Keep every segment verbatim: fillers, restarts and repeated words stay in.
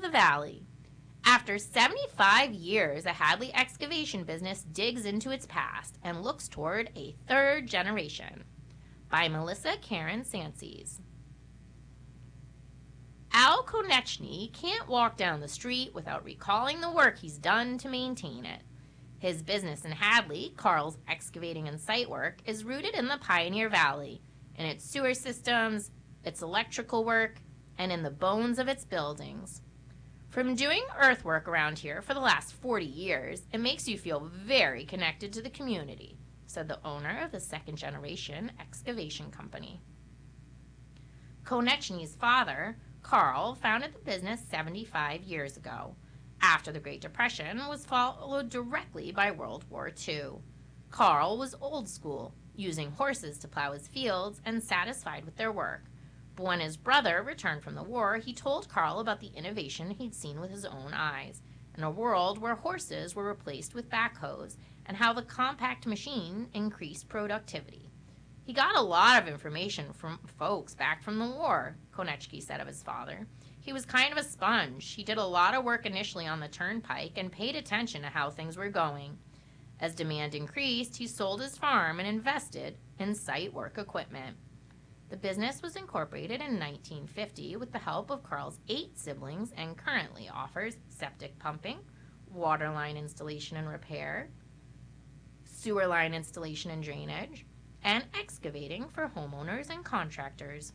the Valley. After seventy-five years, a Hadley excavation business digs into its past and looks toward a third generation. By Melissa Karen Sances. Al Konechny can't walk down the street without recalling the work he's done to maintain it. His business in Hadley, Carl's Excavating and Site Work, is rooted in the Pioneer Valley, in its sewer systems, its electrical work, and in the bones of its buildings. From doing earthwork around here for the last forty years, it makes you feel very connected to the community, said the owner of the second generation excavation company. Konechny's father, Carl, founded the business seventy-five years ago. After the Great Depression was followed directly by World War Two. Carl was old school, using horses to plow his fields and satisfied with their work. But when his brother returned from the war, he told Carl about the innovation he'd seen with his own eyes, in a world where horses were replaced with backhoes, and how the compact machine increased productivity. He got a lot of information from folks back from the war, Konechny said of his father. He was kind of a sponge. He did a lot of work initially on the turnpike and paid attention to how things were going. As demand increased, he sold his farm and invested in site work equipment. The business was incorporated in nineteen fifty with the help of Carl's eight siblings and currently offers septic pumping, water line installation and repair, sewer line installation and drainage, and excavating for homeowners and contractors.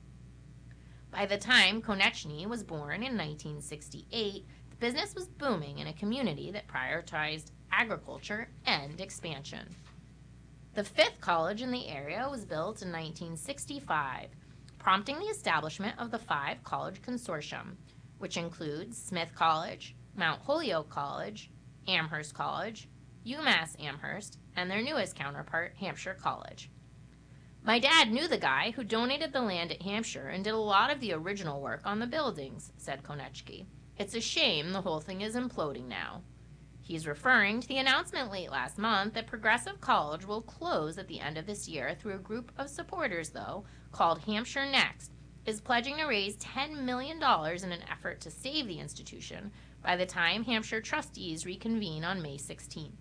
By the time Konechny was born in nineteen sixty-eight, the business was booming in a community that prioritized agriculture and expansion. The fifth college in the area was built in nineteen sixty-five, prompting the establishment of the Five College Consortium, which includes Smith College, Mount Holyoke College, Amherst College, UMass Amherst, and their newest counterpart, Hampshire College. My dad knew the guy who donated the land at Hampshire and did a lot of the original work on the buildings, said Konechny. It's a shame the whole thing is imploding now. He's referring to the announcement late last month that Progressive College will close at the end of this year through a group of supporters, though, called Hampshire Next, is pledging to raise ten million dollars in an effort to save the institution by the time Hampshire trustees reconvene on May sixteenth.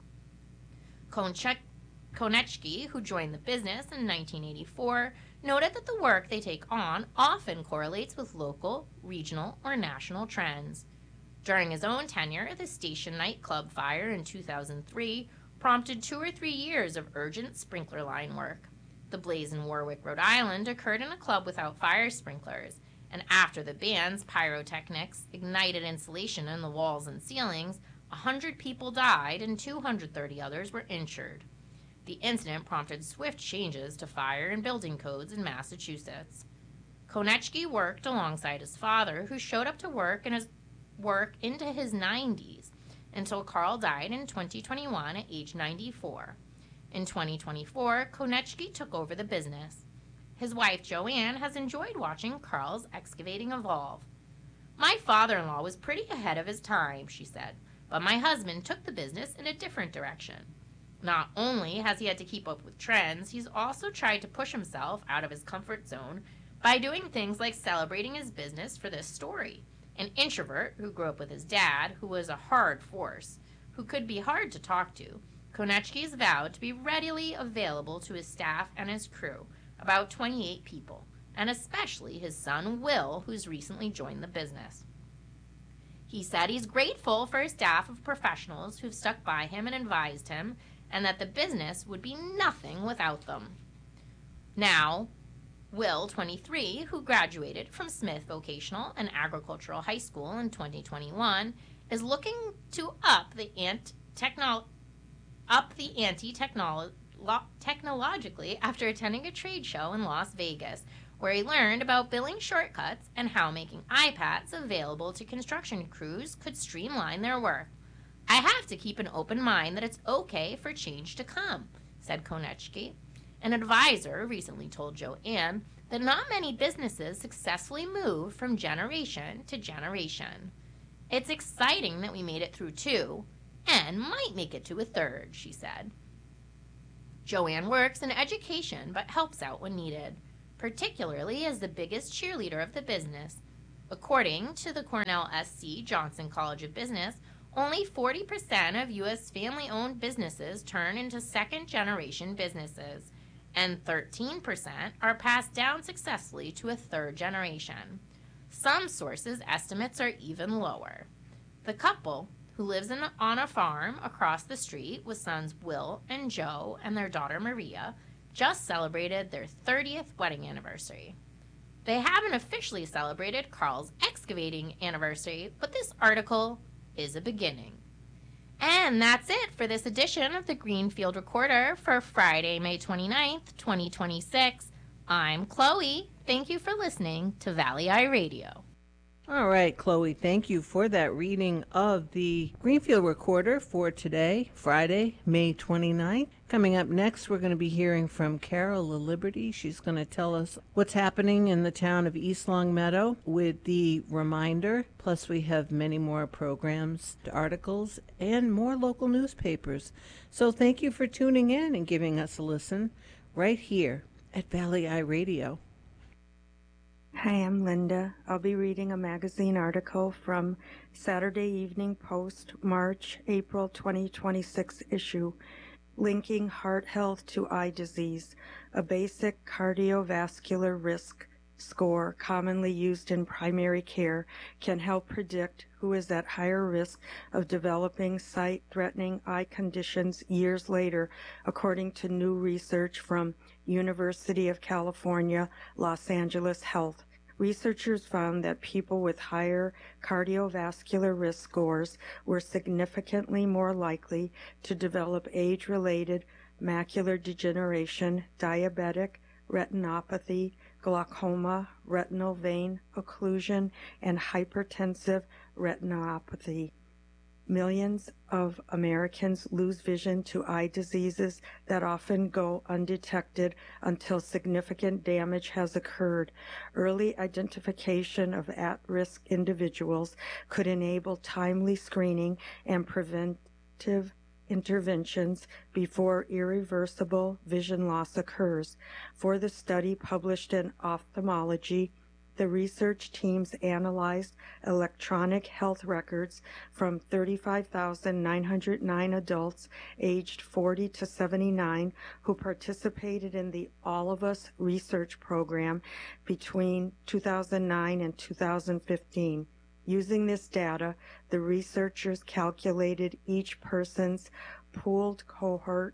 Konechny, who joined the business in nineteen eighty-four, noted that the work they take on often correlates with local, regional, or national trends. During his own tenure, the Station nightclub fire in two thousand three prompted two or three years of urgent sprinkler line work. The blaze in Warwick, Rhode Island occurred in a club without fire sprinklers, and after the band's pyrotechnics ignited insulation in the walls and ceilings, one hundred people died and two hundred thirty others were injured. The incident prompted swift changes to fire and building codes in Massachusetts. Konechny worked alongside his father, who showed up to work in his work into his nineties until Carl died in twenty twenty-one at age ninety-four. In twenty twenty-four, Konechny took over the business. His wife, Joanne, has enjoyed watching Carl's excavating evolve. My father-in-law was pretty ahead of his time, she said, but my husband took the business in a different direction. Not only has he had to keep up with trends, he's also tried to push himself out of his comfort zone by doing things like celebrating his business for this story. An introvert who grew up with his dad, who was a hard force, who could be hard to talk to, Konechny's vowed to be readily available to his staff and his crew, about twenty-eight people, and especially his son Will, who's recently joined the business. He said he's grateful for his staff of professionals who've stuck by him and advised him, and that the business would be nothing without them. Now, Will, twenty-three, who graduated from Smith Vocational and Agricultural High School in twenty twenty-one, is looking to up the ant technol- up the ante technolo- lo- technologically after attending a trade show in Las Vegas, where he learned about billing shortcuts and how making iPads available to construction crews could streamline their work. I have to keep an open mind that it's okay for change to come, said Konechny. An advisor recently told Joanne that not many businesses successfully move from generation to generation. It's exciting that we made it through two, and might make it to a third, she said. Joanne works in education but helps out when needed, particularly as the biggest cheerleader of the business. According to the Cornell S C Johnson College of Business, only forty percent of U S family-owned businesses turn into second-generation businesses, and thirteen percent are passed down successfully to a third generation. Some sources' estimates are even lower. The couple, who lives in, on a farm across the street with sons Will and Joe and their daughter Maria, just celebrated their thirtieth wedding anniversary. They haven't officially celebrated Carl's excavating anniversary, but this article is a beginning. And that's it for this edition of the Greenfield Recorder for Friday, May twenty-ninth, twenty twenty-six. I'm Chloe. Thank you for listening to Valley Eye Radio. All right, Chloe, thank you for that reading of the Greenfield Recorder for today, Friday, May twenty-ninth. Coming up next, we're going to be hearing from Carol LaLiberty. She's going to tell us what's happening in the town of East Longmeadow with the reminder. Plus, we have many more programs, articles, and more local newspapers. So thank you for tuning in and giving us a listen right here at Valley Eye Radio. Hi, I'm Linda. I'll be reading a magazine article from Saturday Evening Post, March, April twenty twenty-six issue, Linking Heart Health to Eye Disease, a basic cardiovascular risk score commonly used in primary care can help predict who is at higher risk of developing sight-threatening eye conditions years later, according to new research from University of California, Los Angeles Health. Researchers found that people with higher cardiovascular risk scores were significantly more likely to develop age-related macular degeneration, diabetic retinopathy, glaucoma, retinal vein occlusion, and hypertensive retinopathy. Millions of Americans lose vision to eye diseases that often go undetected until significant damage has occurred. Early identification of at-risk individuals could enable timely screening and preventive interventions before irreversible vision loss occurs. For the study published in Ophthalmology, the research teams analyzed electronic health records from thirty-five thousand nine hundred nine adults aged forty to seventy-nine who participated in the All of Us research program between two thousand nine and two thousand fifteen. Using this data, the researchers calculated each person's pooled cohort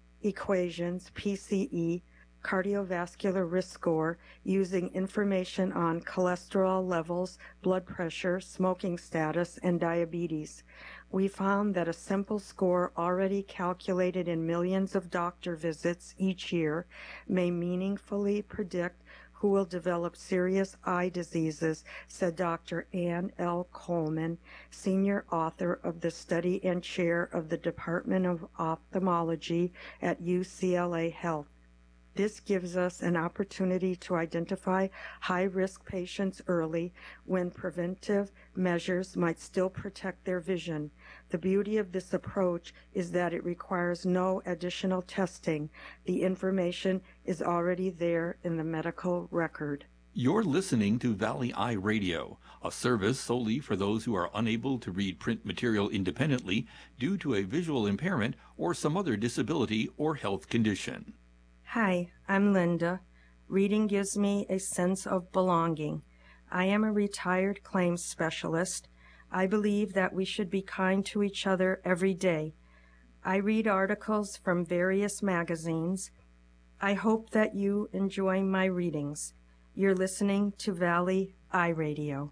equations, P C E, cardiovascular risk score using information on cholesterol levels, blood pressure, smoking status, and diabetes. We found that a simple score already calculated in millions of doctor visits each year may meaningfully predict who will develop serious eye diseases, said Doctor Ann L. Coleman, senior author of the study and chair of the Department of Ophthalmology at U C L A Health. This gives us an opportunity to identify high-risk patients early when preventive measures might still protect their vision. The beauty of this approach is that it requires no additional testing. The information is already there in the medical record. You're listening to Valley Eye Radio, a service solely for those who are unable to read print material independently due to a visual impairment or some other disability or health condition. Hi, I'm Linda. Reading gives me a sense of belonging. I am a retired claims specialist. I believe that we should be kind to each other every day. I read articles from various magazines. I hope that you enjoy my readings. You're listening to Valley Eye Radio.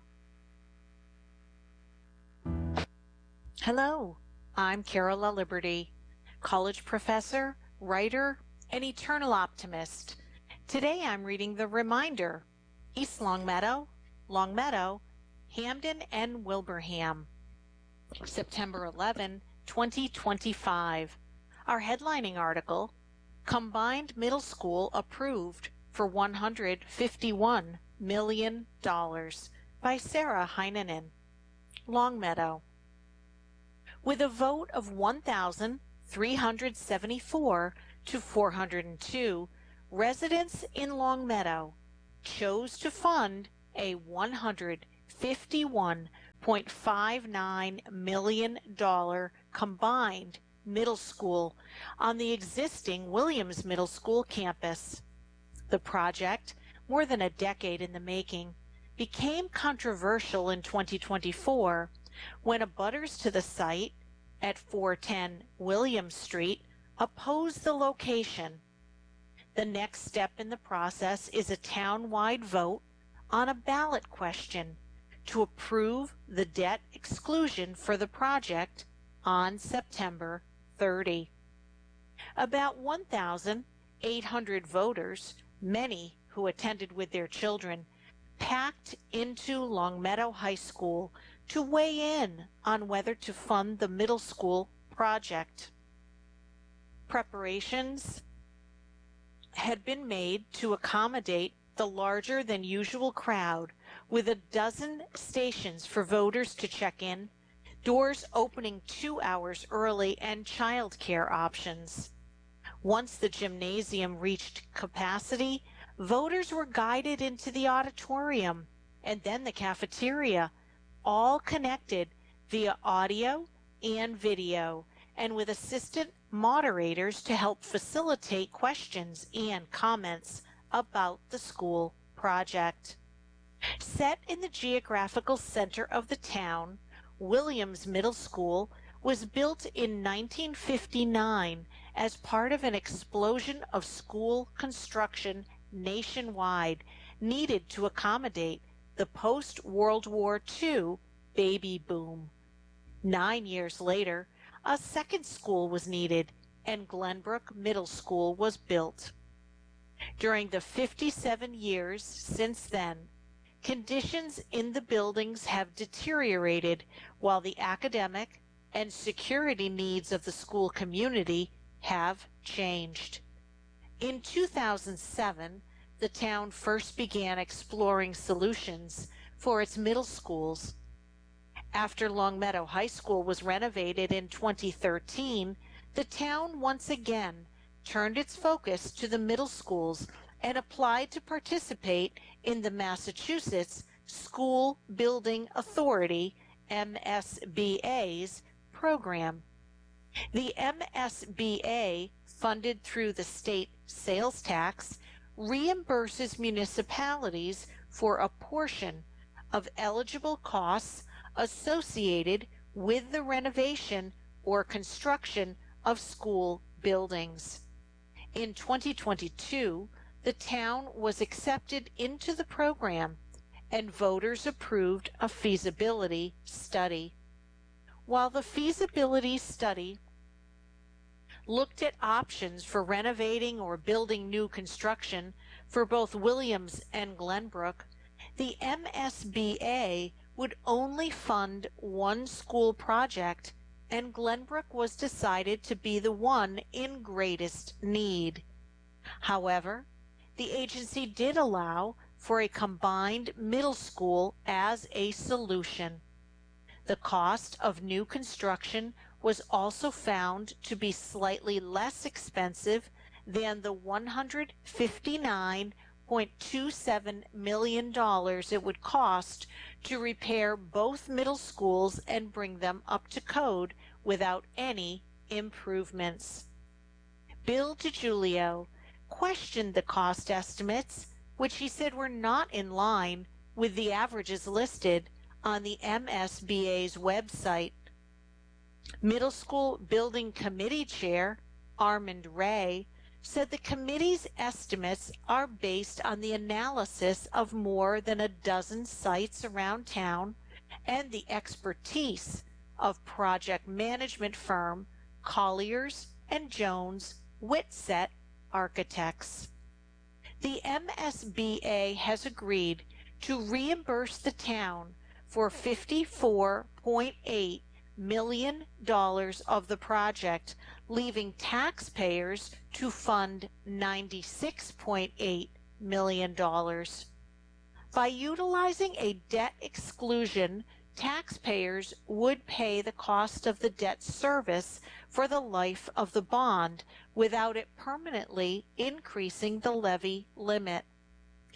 Hello, I'm Carol LaLiberty, college professor, writer, an eternal optimist. Today I'm reading The Reminder, East Longmeadow, Longmeadow, Hamden, and Wilbraham. September eleventh, twenty twenty-five. Our headlining article, Combined Middle School Approved for one hundred fifty-one million dollars by Sarah Heinonen. Longmeadow. With a vote of one thousand three hundred seventy-four to four hundred two, residents in Longmeadow chose to fund a one hundred fifty-one point five nine million dollars combined middle school on the existing Williams Middle School campus. The project, more than a decade in the making, became controversial in twenty twenty-four when abutters to the site at four ten Williams Street opposed the location. The next step in the process is a town-wide vote on a ballot question to approve the debt exclusion for the project on September thirtieth. About one thousand eight hundred voters, many who attended with their children, packed into Longmeadow High School to weigh in on whether to fund the middle school project. Preparations had been made to accommodate the larger than usual crowd, with a dozen stations for voters to check in, doors opening two hours early, and childcare options. Once the gymnasium reached capacity, voters were guided into the auditorium and then the cafeteria, all connected via audio and video, and with assistant moderators to help facilitate questions and comments about the school project. Set in the geographical center of the town, Williams Middle School was built in nineteen fifty-nine as part of an explosion of school construction nationwide needed to accommodate the post-World War Two baby boom. Nine years later, a second school was needed, and Glenbrook Middle School was built. During the fifty-seven years since then, conditions in the buildings have deteriorated while the academic and security needs of the school community have changed. In two thousand seven, the town first began exploring solutions for its middle schools. After Longmeadow High School was renovated in twenty thirteen, the town once again turned its focus to the middle schools and applied to participate in the Massachusetts School Building Authority, M S B A's, program. The M S B A, funded through the state sales tax, reimburses municipalities for a portion of eligible costs associated with the renovation or construction of school buildings. In twenty twenty-two, the town was accepted into the program and voters approved a feasibility study. While the feasibility study looked at options for renovating or building new construction for both Williams and Glenbrook, the M S B A would only fund one school project, and Glenbrook was decided to be the one in greatest need. However, the agency did allow for a combined middle school as a solution. The cost of new construction was also found to be slightly less expensive than the one hundred fifty-nine point two seven million dollars it would cost to repair both middle schools and bring them up to code without any improvements. Bill DiGiulio questioned the cost estimates, which he said were not in line with the averages listed on the M S B A's website. Middle School Building Committee Chair Armand Ray said the committee's estimates are based on the analysis of more than a dozen sites around town and the expertise of project management firm Colliers and Jones Whitsett Architects. The M S B A has agreed to reimburse the town for fifty-four point eight million dollars of the project, leaving taxpayers to fund ninety-six point eight million dollars. By utilizing a debt exclusion, taxpayers would pay the cost of the debt service for the life of the bond without it permanently increasing the levy limit.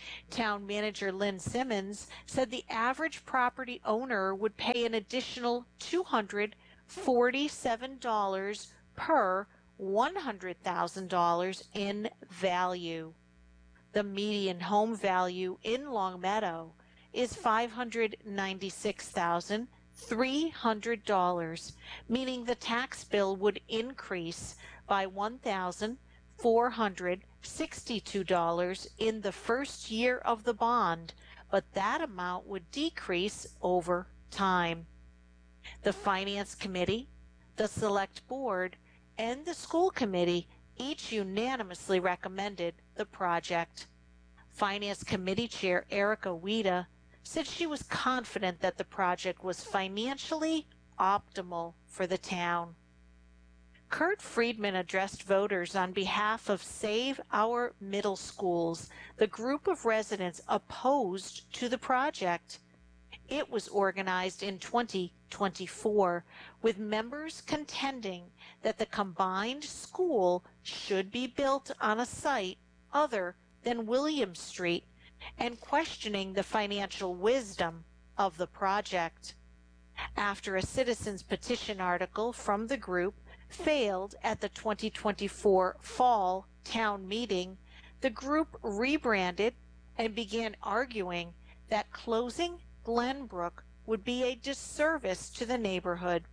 Town manager Lynn Simmons said the average property owner would pay an additional two hundred forty-seven dollars per one hundred thousand dollars in value. The median home value in Longmeadow is five hundred ninety-six thousand three hundred dollars, meaning the tax bill would increase by one thousand four hundred sixty-two dollars in the first year of the bond, but that amount would decrease over time. The Finance Committee, the Select Board, and the School Committee each unanimously recommended the project. Finance Committee Chair Erica Weeda said she was confident that the project was financially optimal for the town. Kurt Friedman addressed voters on behalf of Save Our Middle Schools, the group of residents opposed to the project. It was organized in twenty twenty-four, with members contending that the combined school should be built on a site other than William Street and questioning the financial wisdom of the project. After a citizens petition article from the group failed at the twenty twenty-four fall town meeting, the group rebranded and began arguing that closing Glenbrook would be a disservice to the neighborhood.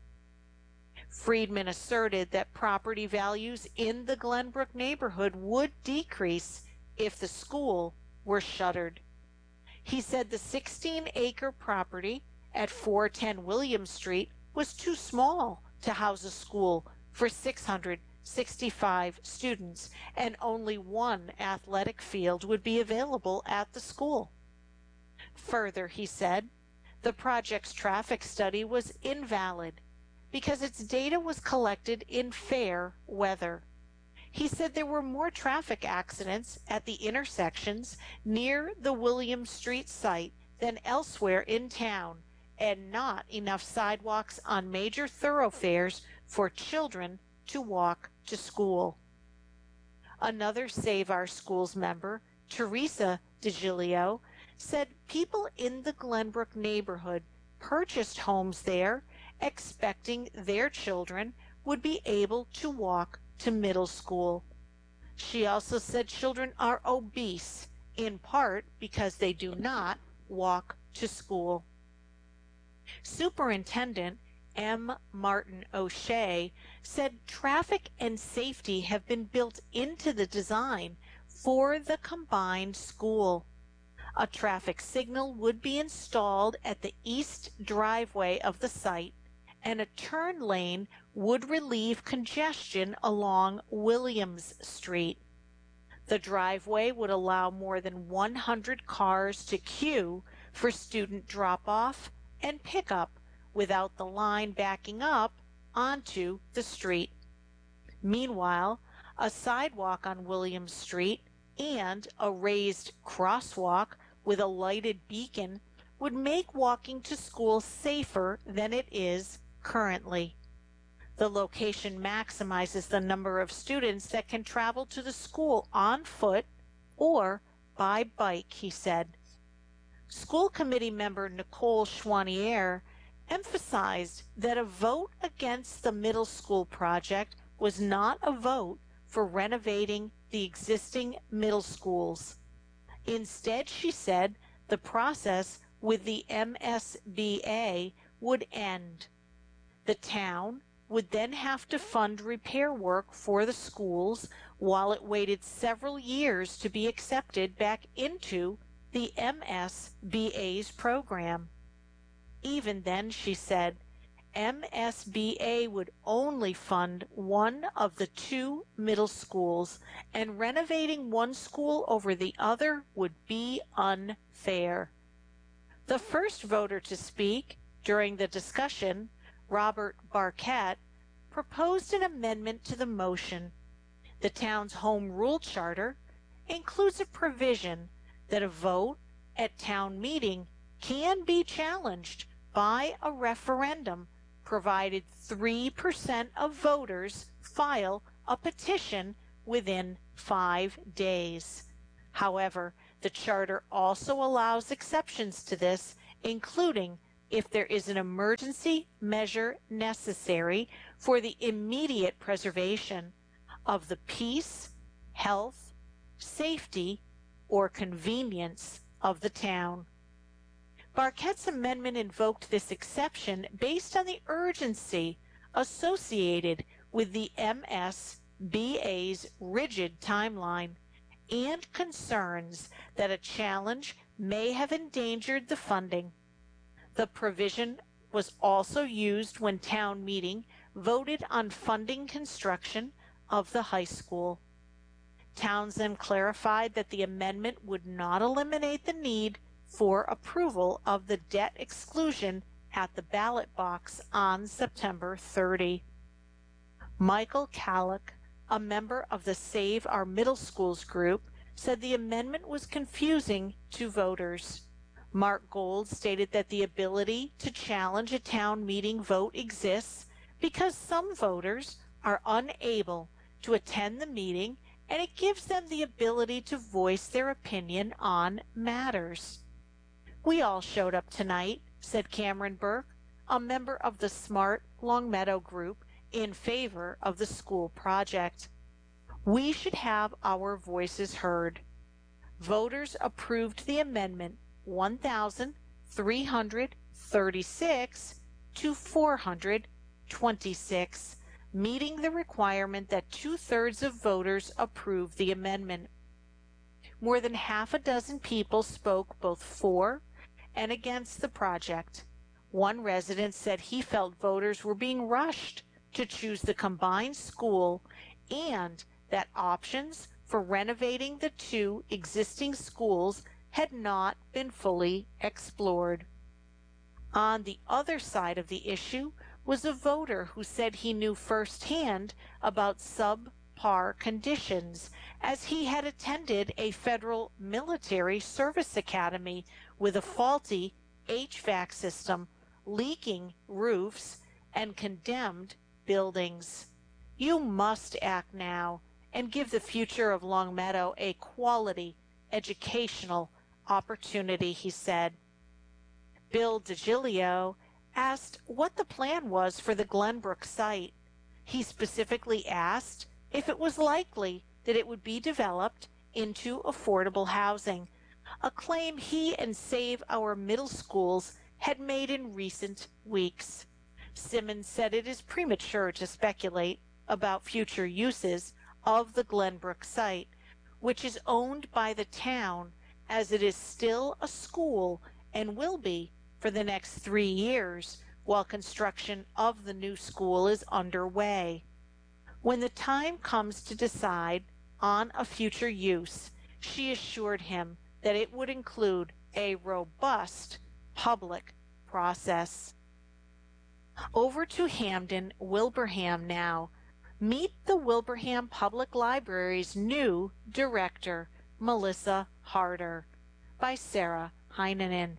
Friedman asserted that property values in the Glenbrook neighborhood would decrease if the school were shuttered. He said the sixteen acre property at four ten William Street was too small to house a school for six hundred sixty-five students, and only one athletic field would be available at the school. Further, he said, the project's traffic study was invalid because its data was collected in fair weather. He said there were more traffic accidents at the intersections near the William Street site than elsewhere in town, and not enough sidewalks on major thoroughfares for children to walk to school. Another Save Our Schools member, Teresa DiGilio, said people in the Glenbrook neighborhood purchased homes there expecting their children would be able to walk to middle school. She also said children are obese, in part because they do not walk to school. Superintendent M. Martin O'Shea said traffic and safety have been built into the design for the combined school. A traffic signal would be installed at the east driveway of the site, and a turn lane would relieve congestion along Williams Street. The driveway would allow more than one hundred cars to queue for student drop-off and pickup without the line backing up onto the street. Meanwhile, a sidewalk on Williams Street and a raised crosswalk with a lighted beacon would make walking to school safer than it is currently. The location maximizes the number of students that can travel to the school on foot or by bike, he said. School committee member Nicole Chouanier emphasized that a vote against the middle school project was not a vote for renovating the existing middle schools. Instead, she said, the process with the M S B A would end. The town would then have to fund repair work for the schools while it waited several years to be accepted back into the M S B A's program. Even then, she said, M S B A would only fund one of the two middle schools, and renovating one school over the other would be unfair. The first voter to speak during the discussion, Robert Barquette, proposed an amendment to the motion. The town's home rule charter includes a provision that a vote at town meeting can be challenged by a referendum, provided three percent of voters file a petition within five days. However, The charter also allows exceptions to this, including if there is an emergency measure necessary for the immediate preservation of the peace, health, safety, or convenience of the town. Barquette's amendment invoked this exception based on the urgency associated with the M S B A's rigid timeline and concerns that a challenge may have endangered the funding. The provision was also used when town meeting voted on funding construction of the high school. Townsend clarified that the amendment would not eliminate the need for approval of the debt exclusion at the ballot box on September thirtieth. Michael Kallick, a member of the Save Our Middle Schools group, said the amendment was confusing to voters. Mark Gold stated that the ability to challenge a town meeting vote exists because some voters are unable to attend the meeting, and it gives them the ability to voice their opinion on matters. We all showed up tonight, said Cameron Burke, a member of the Smart Longmeadow group in favor of the school project. We should have our voices heard. Voters approved the amendment one thousand three hundred thirty-six to four hundred twenty-six, meeting the requirement that two-thirds of voters approve the amendment. More than half a dozen people spoke both for and against the project. One resident said he felt voters were being rushed to choose the combined school and that options for renovating the two existing schools had not been fully explored. On the other side of the issue was a voter who said he knew firsthand about subpar conditions, as he had attended a federal military service academy with a faulty H V A C system, leaking roofs, and condemned buildings. You must act now and give the future of Longmeadow a quality educational opportunity, he said. Bill DiGilio asked what the plan was for the Glenbrook site. He specifically asked if it was likely that it would be developed into affordable housing, a claim he and Save Our Middle Schools had made in recent weeks. Simmons said it is premature to speculate about future uses of the Glenbrook site, which is owned by the town, as it is still a school and will be for the next three years while construction of the new school is underway. When the time comes to decide on a future use, she assured him that it would include a robust public process. Over to Hamden, Wilbraham now. Meet the Wilbraham Public Library's new director, Melissa Harder, by Sarah Heinonen.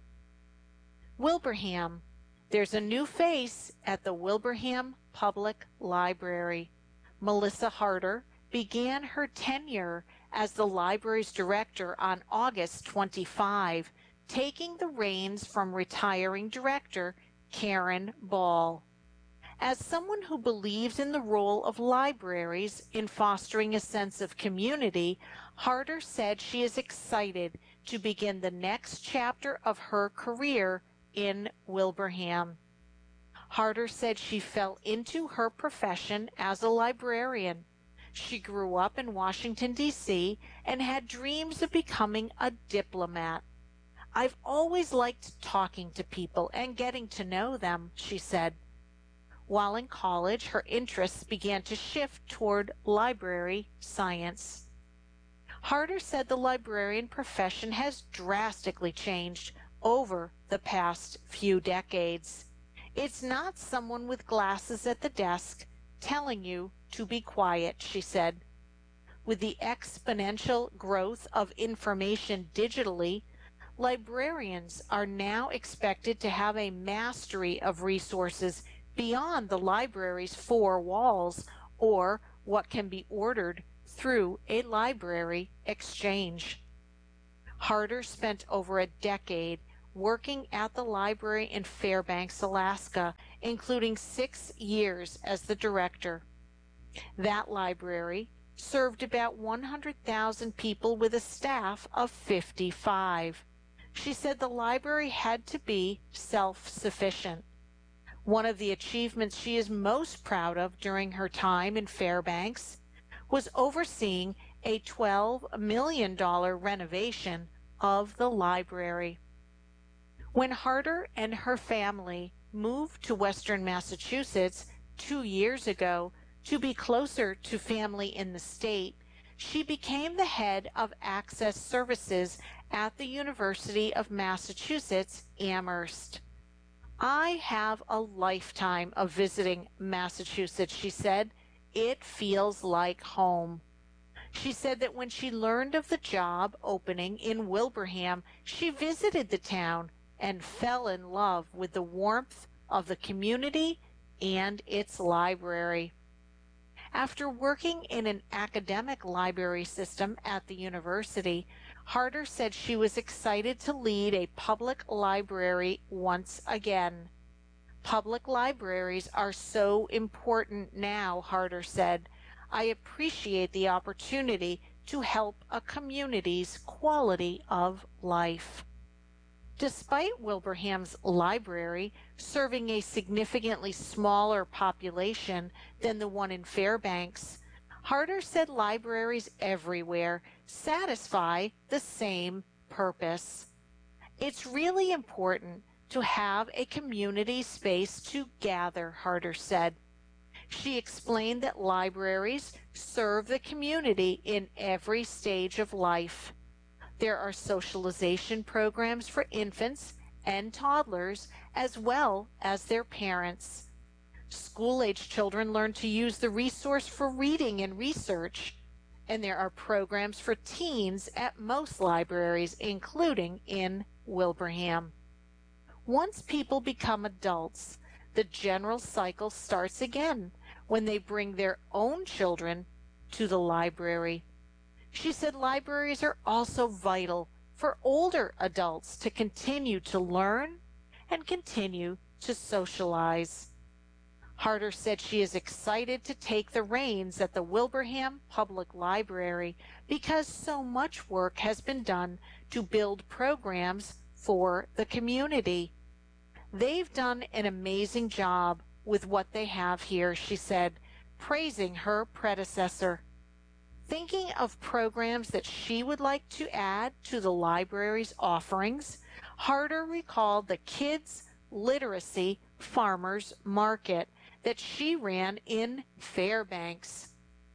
Wilbraham. There's a new face at the Wilbraham Public Library. Melissa Harder began her tenure as the library's director on August twenty-fifth, taking the reins from retiring director Karen Ball. As someone who believes in the role of libraries in fostering a sense of community, Harder said she is excited to begin the next chapter of her career in Wilbraham. Harder said she fell into her profession as a librarian. She grew up in Washington, D C and had dreams of becoming a diplomat. I've always liked talking to people and getting to know them, she said. While in college, her interests began to shift toward library science. Harder said the librarian profession has drastically changed over the past few decades. It's not someone with glasses at the desk telling you to be quiet, she said. With the exponential growth of information digitally, librarians are now expected to have a mastery of resources beyond the library's four walls or what can be ordered through a library exchange. Harder spent over a decade working at the library in Fairbanks, Alaska, including six years as the director. That library served about one hundred thousand people with a staff of fifty-five. She said the library had to be self-sufficient. One of the achievements she is most proud of during her time in Fairbanks was overseeing a twelve million dollars renovation of the library. When Harder and her family moved to Western Massachusetts two years ago to be closer to family in the state, she became the head of Access Services at the University of Massachusetts Amherst. I have a lifetime of visiting Massachusetts, she said. It feels like home. She said that when she learned of the job opening in Wilbraham, she visited the town and fell in love with the warmth of the community and its library. After working in an academic library system at the university, Harder said she was excited to lead a public library once again. Public libraries are so important now, Harder said. I appreciate the opportunity to help a community's quality of life. Despite Wilbraham's library serving a significantly smaller population than the one in Fairbanks, Harder said libraries everywhere satisfy the same purpose. It's really important to have a community space to gather, Harder said. She explained that libraries serve the community in every stage of life. There are socialization programs for infants and toddlers as well as their parents. School-age children learn to use the resource for reading and research, and there are programs for teens at most libraries, including in Wilbraham. Once people become adults, the general cycle starts again when they bring their own children to the library. She said libraries are also vital for older adults to continue to learn and continue to socialize. Harder said she is excited to take the reins at the Wilbraham Public Library because so much work has been done to build programs for the community. They've done an amazing job with what they have here, she said, praising her predecessor. Thinking of programs that she would like to add to the library's offerings, Harder recalled the Kids Literacy Farmers Market that she ran in Fairbanks.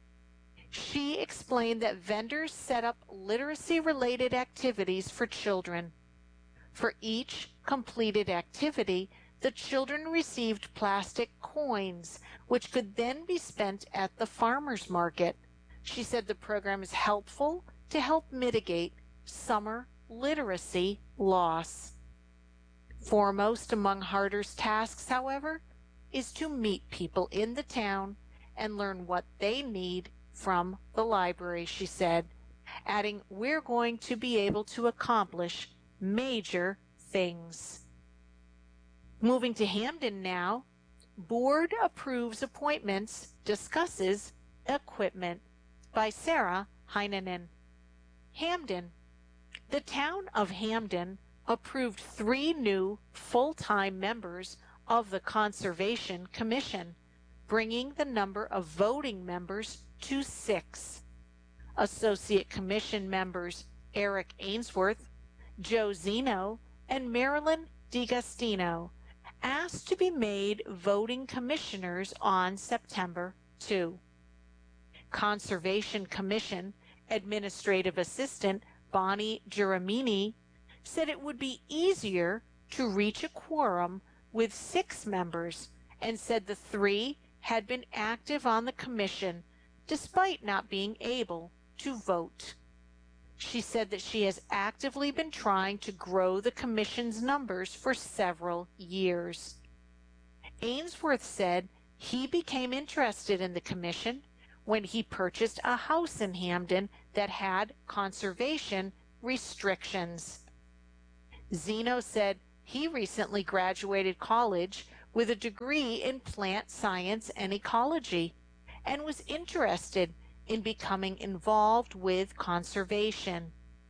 She explained that vendors set up literacy-related activities for children. For each completed activity, the children received plastic coins, which could then be spent at the farmers market. She said the program is helpful to help mitigate summer literacy loss. Foremost among Harder's tasks, however, is to meet people in the town and learn what they need from the library, she said, adding, we're going to be able to accomplish major things. Moving to Hamden now, Board approves appointments, discusses equipment, by Sarah Heinonen. Hamden. The town of Hamden approved three new full-time members of the Conservation Commission, bringing the number of voting members to six. Associate Commission members Eric Ainsworth, Joe Zeno, and Marilyn DiGustino asked to be made voting commissioners on September second. Conservation Commission Administrative Assistant Bonnie Giramini said it would be easier to reach a quorum with six members and said the three had been active on the commission despite not being able to vote. She said that she has actively been trying to grow the commission's numbers for several years. Ainsworth said he became interested in the commission when he purchased a house in Hamden that had conservation restrictions. Zeno said he recently graduated college with a degree in plant science and ecology and was interested in becoming involved with conservation.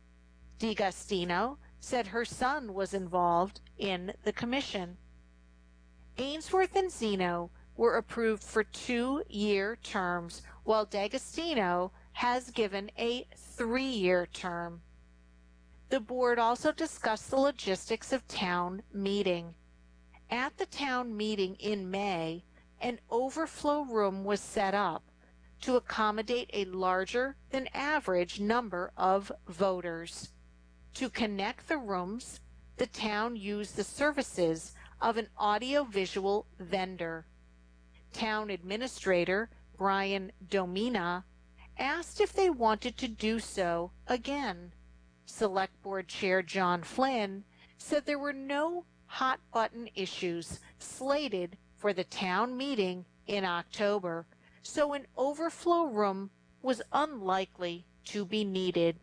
D'Agostino said her son was involved in the commission. Ainsworth and Zeno were approved for two-year terms, while D'Agostino has given a three-year term. The board also discussed the logistics of town meeting. At the town meeting in May, an overflow room was set up to accommodate a larger than average number of voters. To connect the rooms, the town used the services of an audiovisual vendor. Town Administrator Brian Domina asked if they wanted to do so again. Select Board Chair John Flynn said there were no hot-button issues slated for the town meeting in October, so an overflow room was unlikely to be needed.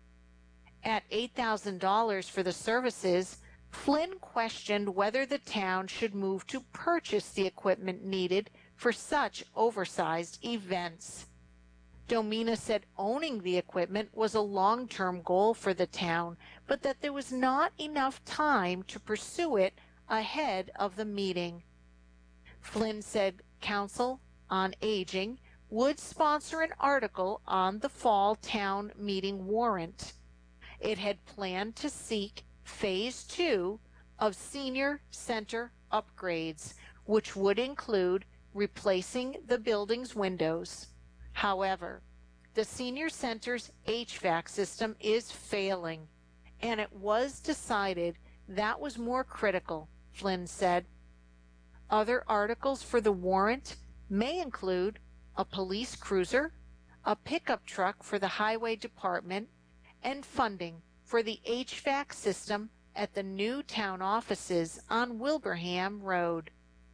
At eight thousand dollars for the services, Flynn questioned whether the town should move to purchase the equipment needed for such oversized events. Domina said owning the equipment was a long-term goal for the town, but that there was not enough time to pursue it ahead of the meeting. Flynn said Council on Aging would sponsor an article on the fall town meeting warrant. It had planned to seek phase two of senior center upgrades, which would include replacing the building's windows. However, the senior center's H V A C system is failing, and it was decided that was more critical, Flynn said. Other articles for the warrant may include a police cruiser, a pickup truck for the highway department, and funding for the H V A C system at the new town offices on Wilbraham Road.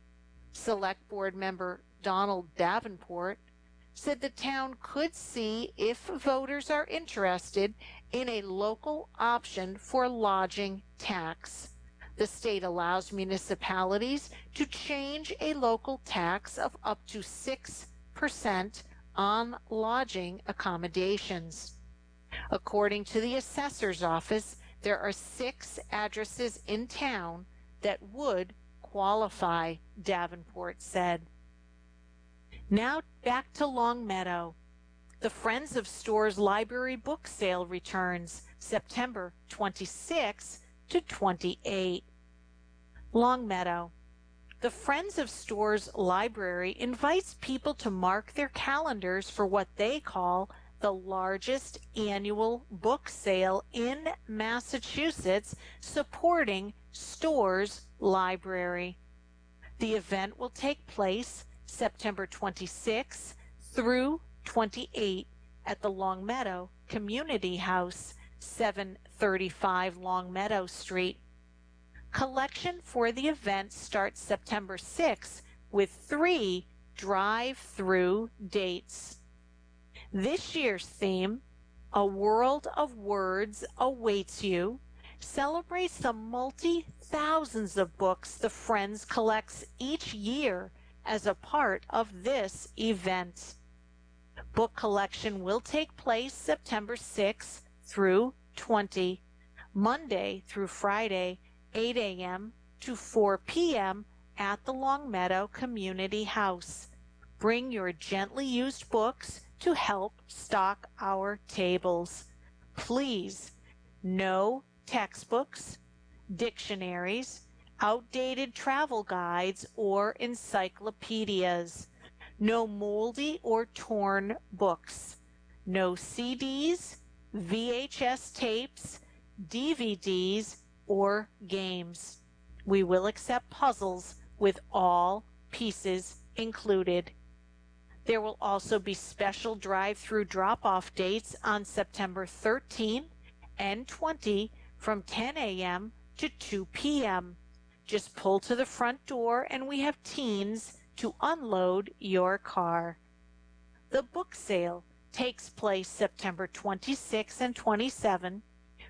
Select Board member Donald Davenport said the town could see if voters are interested in a local option for lodging tax. The state allows municipalities to change a local tax of up to six percent on lodging accommodations. According to the assessor's office, there are six addresses in town that would qualify, Davenport said. Now back to Longmeadow. The Friends of Stores Library book sale returns September twenty-sixth to twenty-eighth. Longmeadow. The Friends of Stores Library invites people to mark their calendars for what they call the largest annual book sale in Massachusetts, supporting Stores Library. The event will take place September twenty-sixth through twenty-eighth at the Longmeadow Community House, seven thirty-five Longmeadow Street. Collection for the event starts September sixth with three drive-through dates. This year's theme, A World of Words Awaits You, celebrates the multi-thousands of books the Friends collects each year as a part of this event. Book collection will take place September sixth through twentieth, Monday through Friday, eight a.m. to four p.m. at the Longmeadow Community House. Bring your gently used books to help stock our tables. Please, no textbooks, dictionaries, outdated travel guides, or encyclopedias. No moldy or torn books. No C Ds, V H S tapes, D V Ds, or games. We will accept puzzles with all pieces included. There will also be special drive-through drop-off dates on September thirteenth and twentieth from ten a.m. to two p.m. Just pull to the front door and we have teens to unload your car. The book sale takes place September twenty-sixth and twenty-seventh.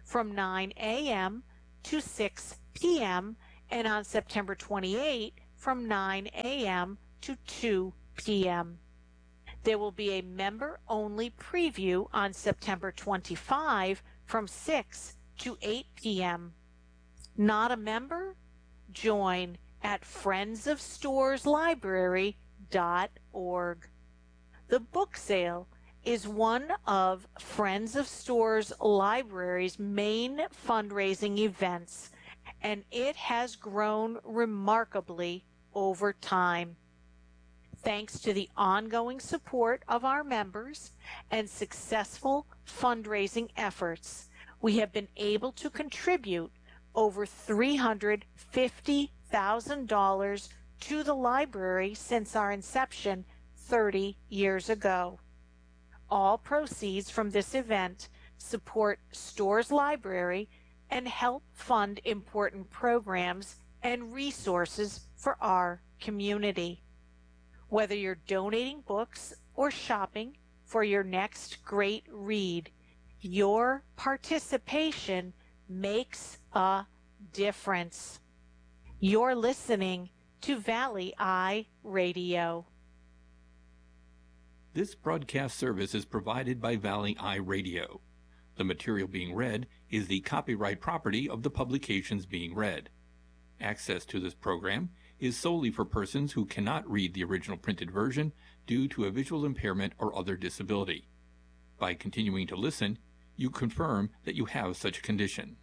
from nine a.m. to six p.m. and on September twenty-eighth from nine a.m. to two p.m. There will be a member-only preview on September twenty-fifth from six to eight p.m. Not a member? Join at friends of stores library dot org. The book sale is one of Friends of Stores Library's main fundraising events, and it has grown remarkably over time. Thanks to the ongoing support of our members and successful fundraising efforts, we have been able to contribute over three hundred fifty thousand dollars to the library since our inception thirty years ago. All proceeds from this event support Stores Library and help fund important programs and resources for our community. Whether you're donating books or shopping for your next great read, your participation makes a difference. You're listening to Valley Eye Radio. This broadcast service is provided by Valley Eye Radio. The material being read is the copyright property of the publications being read. Access to this program is solely for persons who cannot read the original printed version due to a visual impairment or other disability. By continuing to listen, you confirm that you have such a condition.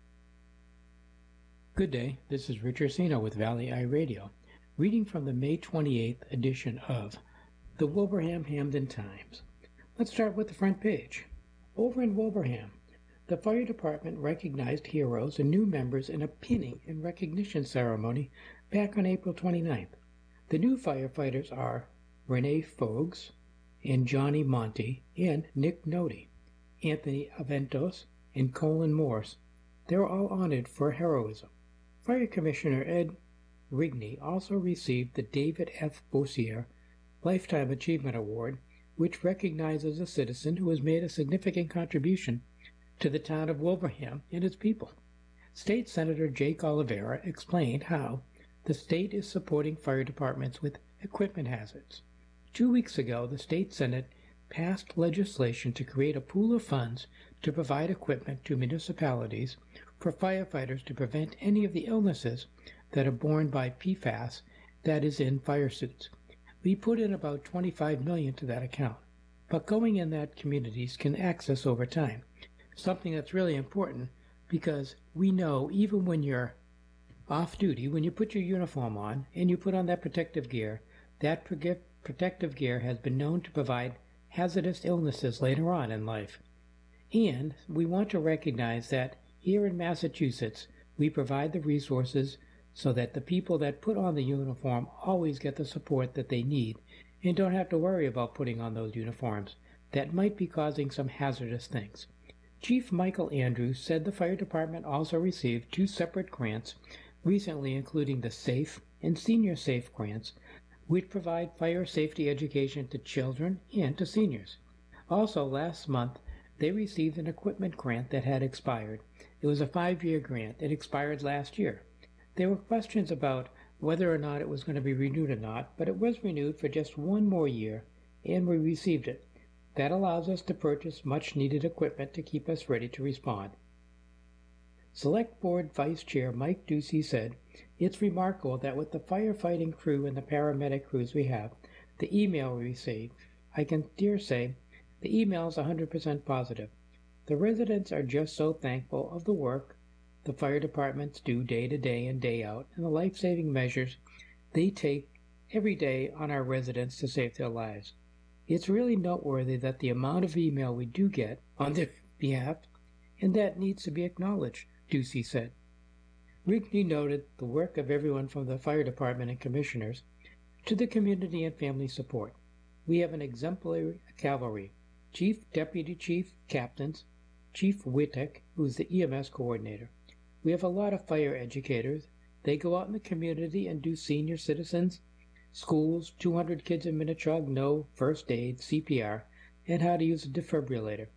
Good day, this is Rich Orsino with Valley Eye Radio, reading from the May twenty-eighth edition of the Wilbraham-Hamden Times. Let's start with the front page. Over in Wilbraham, the fire department recognized heroes and new members in a pinning and recognition ceremony back on April twenty-ninth. The new firefighters are Renee Fogues and Johnny Monty and Nick Nodi, Anthony Aventos and Colin Morse. They were all honored for heroism. Fire Commissioner Ed Rigney also received the David F. Bossier Lifetime Achievement Award, which recognizes a citizen who has made a significant contribution to the town of Wilbraham and its people. State Senator Jake Oliveira explained how the state is supporting fire departments with equipment hazards. Two weeks ago, the state Senate passed legislation to create a pool of funds to provide equipment to municipalities for firefighters to prevent any of the illnesses that are borne by P FAS that is in fire suits. We put in about twenty-five million dollars to that account, but going in that communities can access over time, something that's really important because we know even when you're off duty, when you put your uniform on and you put on that protective gear, that protective gear has been known to provide hazardous illnesses later on in life. And we want to recognize that here in Massachusetts, we provide the resources so that the people that put on the uniform always get the support that they need and don't have to worry about putting on those uniforms that might be causing some hazardous things. Chief Michael Andrews said the fire department also received two separate grants recently, including the SAFE and Senior SAFE grants, which provide fire safety education to children and to seniors. Also, last month, they received an equipment grant that had expired. It was a five-year grant. It expired last year. There were questions about whether or not it was going to be renewed or not, but it was renewed for just one more year, and we received it. That allows us to purchase much-needed equipment to keep us ready to respond. Select Board Vice Chair Mike Ducey said, "It's remarkable that with the firefighting crew and the paramedic crews we have, the email we receive, I can dare say, the email is one hundred percent positive. The residents are just so thankful of the work the fire departments do day to day and day out, and the life-saving measures they take every day on our residents to save their lives. It's really noteworthy that the amount of email we do get on their behalf, and that needs to be acknowledged," Ducey said. Rigney noted the work of everyone from the fire department and commissioners to the community and family support. We have an exemplary cavalry, Chief, Deputy Chief, Captains, Chief Wittek, who's the E M S coordinator. We have a lot of fire educators. They go out in the community and do senior citizens, schools, two hundred kids in Minnetrug know first aid, C P R, and how to use a defibrillator.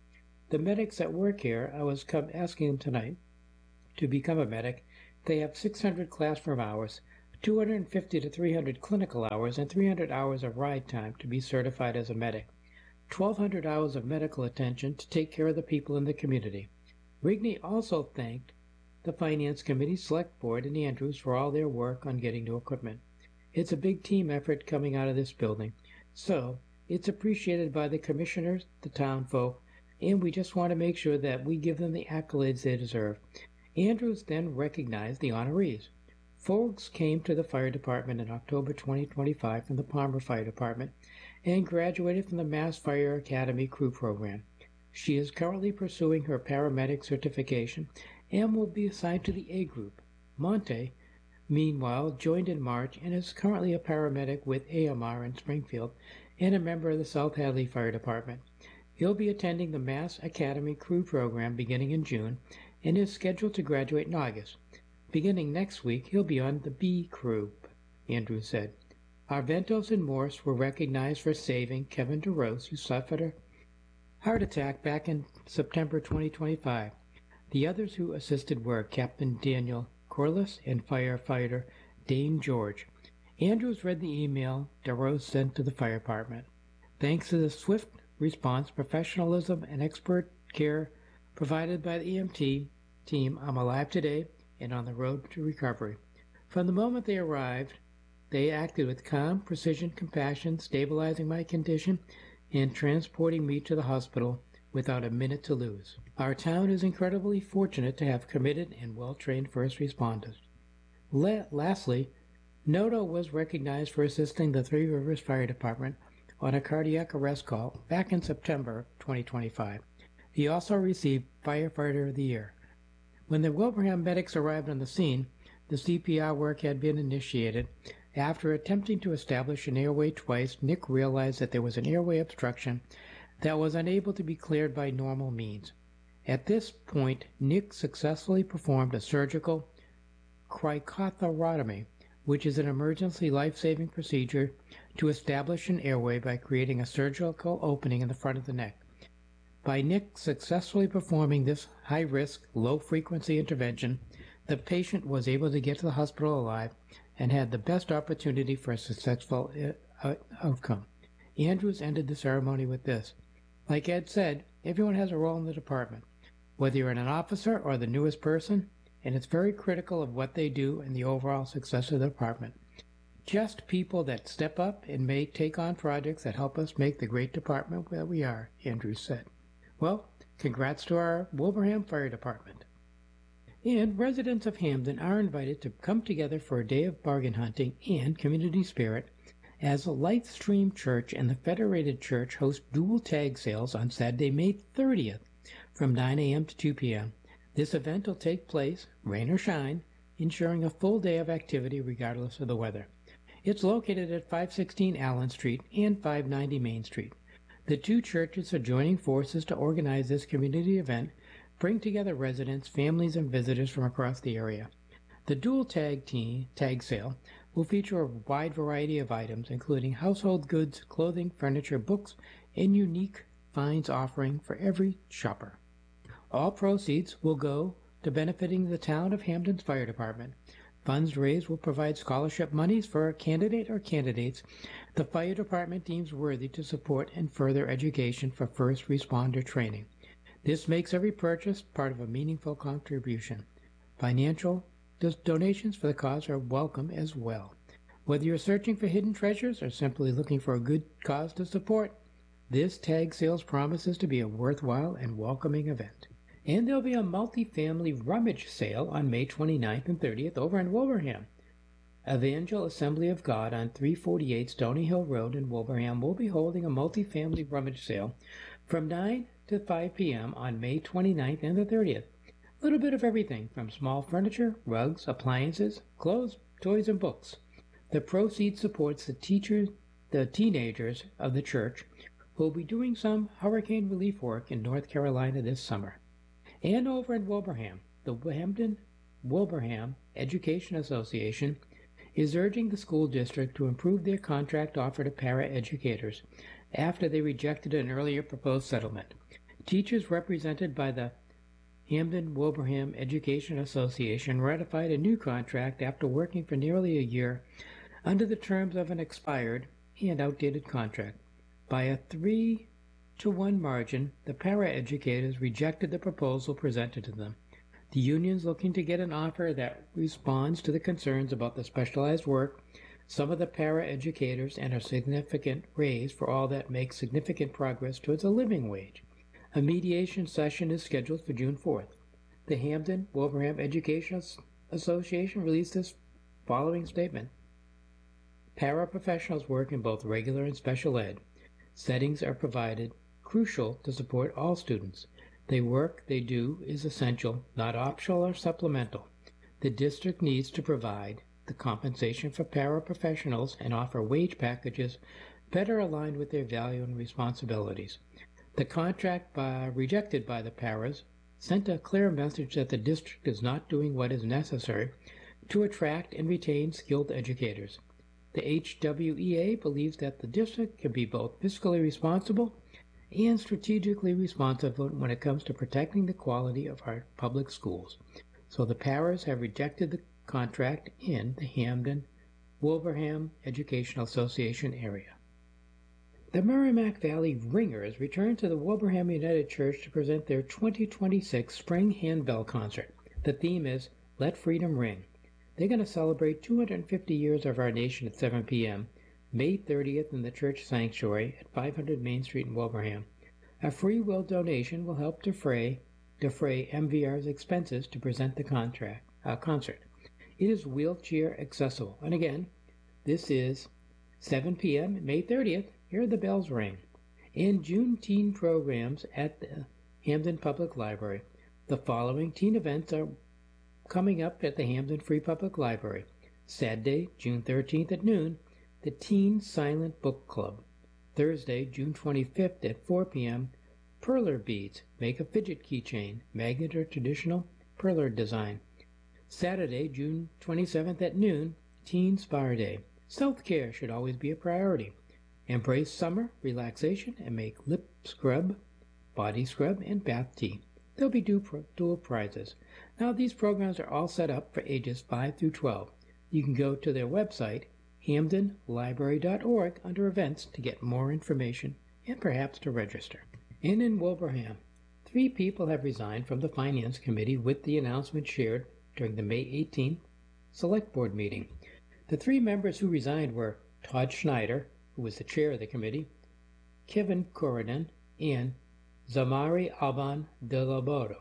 The medics that work here, I was come asking them tonight to become a medic. They have six hundred classroom hours, two hundred fifty to three hundred clinical hours, and three hundred hours of ride time to be certified as a medic. twelve hundred hours of medical attention to take care of the people in the community. Rigney also thanked the Finance Committee, Select Board, and Andrews for all their work on getting new equipment. It's a big team effort coming out of this building, so it's appreciated by the commissioners, the town folk, and we just want to make sure that we give them the accolades they deserve. Andrews then recognized the honorees. Folks came to the fire department in October twenty twenty-five from the Palmer Fire Department and graduated from the Mass Fire Academy Crew Program. She is currently pursuing her paramedic certification and will be assigned to the A Group. Monte, meanwhile, joined in March and is currently a paramedic with A M R in Springfield and a member of the South Hadley Fire Department. He'll be attending the Mass Academy Crew Program beginning in June and is scheduled to graduate in August. Beginning next week, he'll be on the B Crew, Andrews said. Arventos and Morse were recognized for saving Kevin DeRose, who suffered a heart attack back in September twenty twenty-five. The others who assisted were Captain Daniel Corliss and firefighter Dane George. Andrews read the email DeRose sent to the fire department. Thanks to the swift response, professionalism, and expert care provided by the E M T team, I'm alive today and on the road to recovery. From the moment they arrived, they acted with calm, precision, compassion, stabilizing my condition and transporting me to the hospital without a minute to lose. Our town is incredibly fortunate to have committed and well-trained first responders. La- lastly, Noto was recognized for assisting the Three Rivers Fire Department on a cardiac arrest call back in September twenty twenty-five. He also received Firefighter of the Year. When the Wilbraham medics arrived on the scene, the C P R work had been initiated. After attempting to establish an airway twice, Nick realized that there was an airway obstruction that was unable to be cleared by normal means. At this point, Nick successfully performed a surgical cricothyrotomy, which is an emergency life-saving procedure to establish an airway by creating a surgical opening in the front of the neck. By Nick successfully performing this high-risk, low-frequency intervention, the patient was able to get to the hospital alive and had the best opportunity for a successful uh, outcome. Andrews ended the ceremony with this. Like Ed said, everyone has a role in the department, whether you're an officer or the newest person, and it's very critical of what they do and the overall success of the department. Just people that step up and may take on projects that help us make the great department that we are, Andrews said. Well, congrats to our Wilbraham Fire Department. And residents of Hamden are invited to come together for a day of bargain hunting and community spirit as Lightstream Church and the Federated Church host dual tag sales on Saturday, May thirtieth from nine a.m. to two p.m. This event will take place, rain or shine, ensuring a full day of activity regardless of the weather. It's located at five sixteen Allen Street and five ninety Main Street. The two churches are joining forces to organize this community event, bring together residents, families, and visitors from across the area. The dual tag team, tag sale will feature a wide variety of items, including household goods, clothing, furniture, books, and unique finds offering for every shopper. All proceeds will go to benefiting the town of Hamden's Fire Department. Funds raised will provide scholarship monies for a candidate or candidates the fire department deems worthy to support and further education for first responder training. This makes every purchase part of a meaningful contribution. Financial donations for the cause are welcome as well. Whether you're searching for hidden treasures or simply looking for a good cause to support, this tag sales promises to be a worthwhile and welcoming event. And there'll be a multi-family rummage sale on May twenty-ninth and thirtieth over in Wilbraham. Evangel Assembly of God on three forty-eight Stony Hill Road in Wilbraham will be holding a multi-family rummage sale from nine to five p.m. on May twenty-ninth and the thirtieth. A little bit of everything from small furniture, rugs, appliances, clothes, toys, and books. The proceeds supports the teachers, the teenagers of the church who will be doing some hurricane relief work in North Carolina this summer. And over in Wilbraham, the Hamden Wilbraham Education Association is urging the school district to improve their contract offer to para-educators after they rejected an earlier proposed settlement. Teachers represented by the Hampden-Wilbraham Education Association ratified a new contract after working for nearly a year under the terms of an expired and outdated contract. By a three to one margin, the para-educators rejected the proposal presented to them. The union's looking to get an offer that responds to the concerns about the specialized work, some of the para-educators, and a significant raise for all that makes significant progress towards a living wage. A mediation session is scheduled for June fourth. The Hampden-Wilbraham Education Association released this following statement. Paraprofessionals work in both regular and special ed. Settings are provided, crucial to support all students. The work they do is essential, not optional or supplemental. The district needs to provide the compensation for paraprofessionals and offer wage packages better aligned with their value and responsibilities. The contract by, rejected by the paras sent a clear message that the district is not doing what is necessary to attract and retain skilled educators. The H W E A believes that the district can be both fiscally responsible and strategically responsive when it comes to protecting the quality of our public schools. So the paras have rejected the contract in the Hampden-Wilbraham Educational Association area. The Merrimack Valley Ringers returned to the Wilbraham United Church to present their twenty twenty-six Spring Handbell Concert. The theme is Let Freedom Ring. They're going to celebrate two hundred fifty years of our nation at seven p.m., May thirtieth in the church sanctuary at five hundred Main Street in Wilbraham. A free will donation will help defray, defray M V R's expenses to present the contract, uh, concert. It is wheelchair accessible. And again, this is seven p.m., May thirtieth. Hear the bells ring. And June teen programs at the Hampden Public Library. The following teen events are coming up at the Hampden Free Public Library. Saturday, June thirteenth at noon, the Teen Silent Book Club. Thursday, June twenty-fifth at four p.m., Perler Beads. Make a fidget keychain, magnet or traditional perler design. Saturday, June twenty-seventh at noon, Teen Spa Day. Self-care should always be a priority. Embrace summer, relaxation, and make lip scrub, body scrub, and bath tea. There'll be dual prizes. Now, these programs are all set up for ages five through twelve. You can go to their website, hamden library dot org, under events to get more information and perhaps to register. And in Wilbraham, three people have resigned from the Finance Committee with the announcement shared during the May eighteenth Select Board meeting. The three members who resigned were Todd Schneider, who was the chair of the committee, Kevin Corridan, and Zamari Alban de Laboro.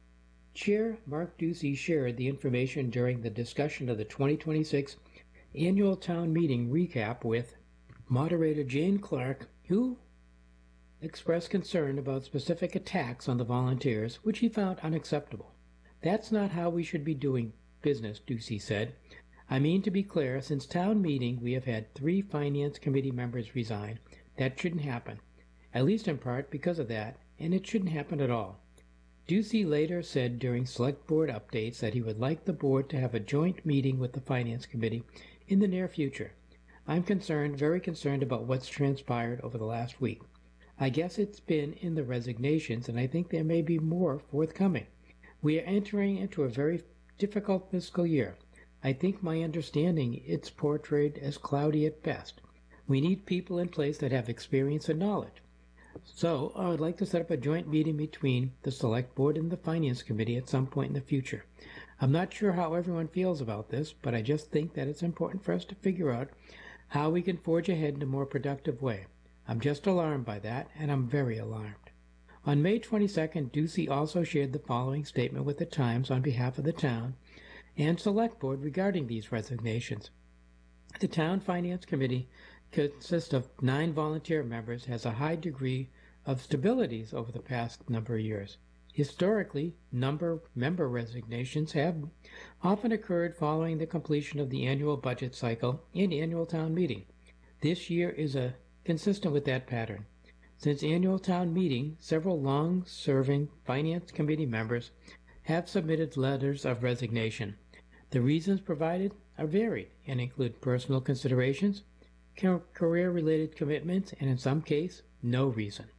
Chair Mark Ducey shared the information during the discussion of the twenty twenty-six annual town meeting recap with moderator Jane Clark, who expressed concern about specific attacks on the volunteers, which he found unacceptable. That's not how we should be doing business, Ducey said. I mean, to be clear, since town meeting we have had three finance committee members resign. That shouldn't happen, at least in part because of that, and it shouldn't happen at all. Ducey later said during select board updates that he would like the board to have a joint meeting with the finance committee in the near future. I'm concerned, very concerned about what's transpired over the last week. I guess it's been in the resignations, and I think there may be more forthcoming. We are entering into a very difficult fiscal year. I think my understanding it's portrayed as cloudy at best. We need people in place that have experience and knowledge. So I would like to set up a joint meeting between the Select Board and the Finance Committee at some point in the future. I'm not sure how everyone feels about this, but I just think that it's important for us to figure out how we can forge ahead in a more productive way. I'm just alarmed by that, and I'm very alarmed. On May twenty-second, Ducey also shared the following statement with the Times on behalf of the town and Select Board regarding these resignations. The Town Finance Committee consists of nine volunteer members, has a high degree of stability over the past number of years. Historically, number member resignations have often occurred following the completion of the annual budget cycle and annual town meeting. This year is a consistent with that pattern. Since annual town meeting, several long-serving Finance Committee members have submitted letters of resignation. The reasons provided are varied and include personal considerations, career-related commitments, and in some cases, no reason.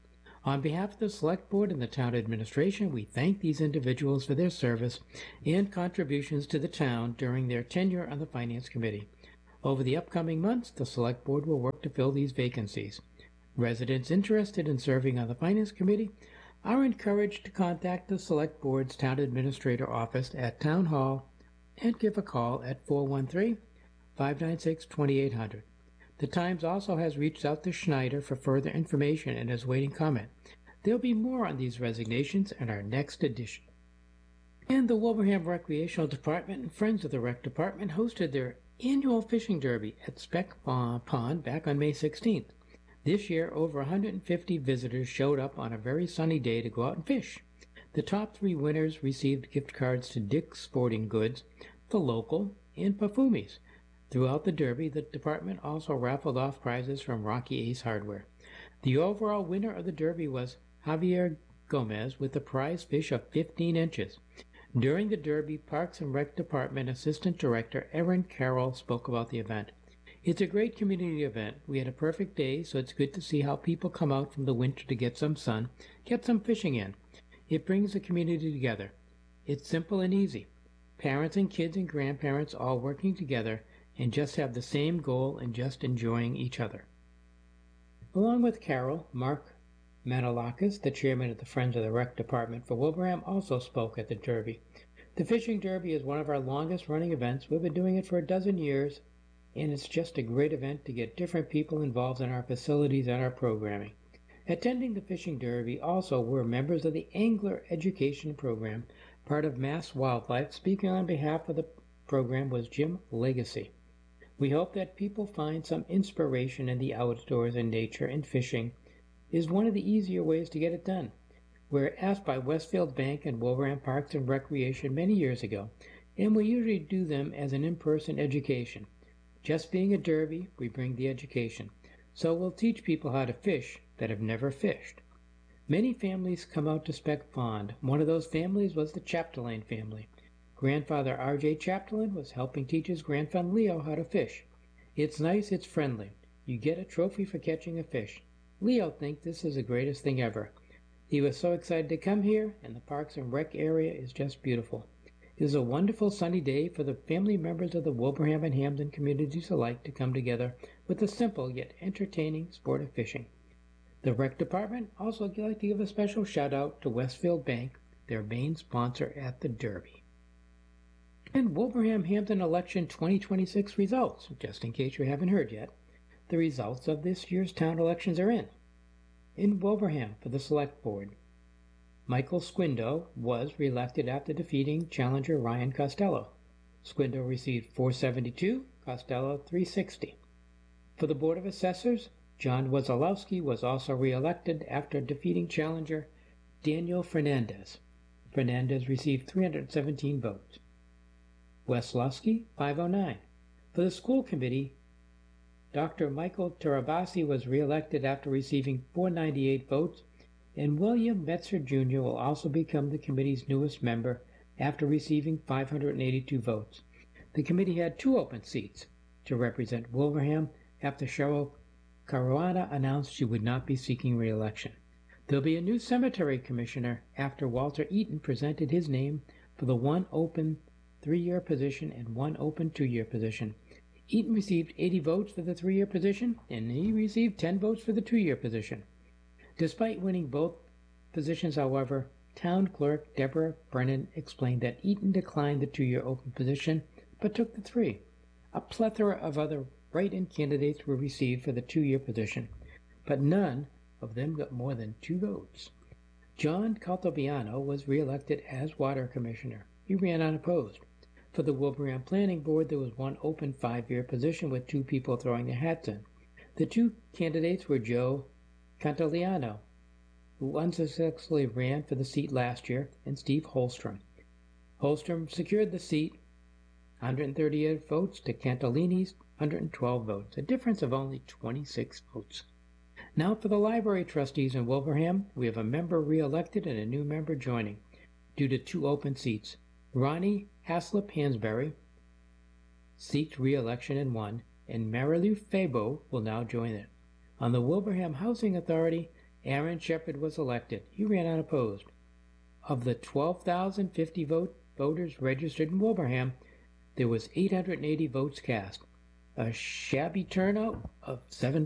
On behalf of the Select Board and the Town Administration, we thank these individuals for their service and contributions to the town during their tenure on the Finance Committee. Over the upcoming months, the Select Board will work to fill these vacancies. Residents interested in serving on the Finance Committee are encouraged to contact the Select Board's Town Administrator Office at Town Hall and give a call at four one three, five nine six, two eight zero zero. The Times also has reached out to Schneider for further information and is waiting comment. There'll be more on these resignations in our next edition. And the Wilbraham Recreational Department and Friends of the Rec Department hosted their annual fishing derby at Speck Pond back on May sixteenth. This year, over one hundred fifty visitors showed up on a very sunny day to go out and fish. The top three winners received gift cards to Dick's Sporting Goods, The Local, and Pafumi's. Throughout the derby, the department also raffled off prizes from Rocky Ace Hardware. The overall winner of the derby was Javier Gomez with a prize fish of fifteen inches. During the derby, Parks and Rec Department Assistant Director Erin Carroll spoke about the event. It's a great community event. We had a perfect day, so it's good to see how people come out from the winter to get some sun, get some fishing in. It brings the community together. It's simple and easy. Parents and kids and grandparents all working together and just have the same goal and just enjoying each other. Along with Carol, Mark Manolakis, the chairman of the Friends of the Rec Department for Wilbraham, also spoke at the Derby. The Fishing Derby is one of our longest running events. We've been doing it for a dozen years, and it's just a great event to get different people involved in our facilities and our programming. Attending the Fishing Derby also were members of the Angler Education Program, part of Mass Wildlife. Speaking on behalf of the program was Jim Legacy. We hope that people find some inspiration in the outdoors and nature, and fishing is one of the easier ways to get it done. We were asked by Westfield Bank and Wilbraham Parks and Recreation many years ago, and we usually do them as an in-person education. Just being a derby, we bring the education. So we'll teach people how to fish that have never fished. Many families come out to Speck Pond. One of those families was the Chapdelaine family. Grandfather R J Chapdelaine was helping teach his grandson Leo how to fish. It's nice, it's friendly. You get a trophy for catching a fish. Leo thinks this is the greatest thing ever. He was so excited to come here, and the Parks and Rec area is just beautiful. It is a wonderful sunny day for the family members of the Wilbraham and Hamden communities alike to come together with the simple yet entertaining sport of fishing. The Rec Department also would like to give a special shout out to Westfield Bank, their main sponsor at the Derby. And Wilbraham Hamden election twenty twenty-six results, just in case you haven't heard yet. The results of this year's town elections are in. In Wilbraham for the Select Board, Michael Squindo was reelected after defeating challenger Ryan Costello. Squindo received four seventy-two, Costello three sixty. For the Board of Assessors, John Wazalowski was also reelected after defeating challenger Daniel Fernandez. Fernandez received three hundred seventeen votes. Weslowski, five oh nine. For the School Committee, Doctor Michael Terabasi was reelected after receiving four ninety-eight votes, and William Metzer Junior will also become the committee's newest member after receiving five hundred eighty-two votes. The committee had two open seats to represent Wilbraham after Cheryl Caruana announced she would not be seeking re-election. There'll be a new cemetery commissioner after Walter Eaton presented his name for the one open three-year position and one open two-year position. Eaton received eighty votes for the three-year position, and he received ten votes for the two-year position. Despite winning both positions, however, Town Clerk Deborah Brennan explained that Eaton declined the two-year open position, but took the three. A plethora of other write-in candidates were received for the two-year position, but none of them got more than two votes. John Caltabiano was reelected as Water Commissioner. He ran unopposed. For the Wilbraham Planning Board, there was one open five-year position with two people throwing their hats in. The two candidates were Joe Cantaliano, who unsuccessfully ran for the seat last year, and Steve Holstrom. Holstrom secured the seat, one hundred thirty-eight votes to Cantalini's one hundred twelve votes, a difference of only twenty-six votes. Now for the library trustees in Wilbraham, we have a member re-elected and a new member joining, due to two open seats. Ronnie Haslip Hansberry seeked re-election and won, and Marilou Fabo will now join it. On the Wilbraham Housing Authority, Aaron Shepard was elected. He ran unopposed. Of the twelve thousand fifty vote, voters registered in Wilbraham, there was eight hundred eighty votes cast, a shabby turnout of seven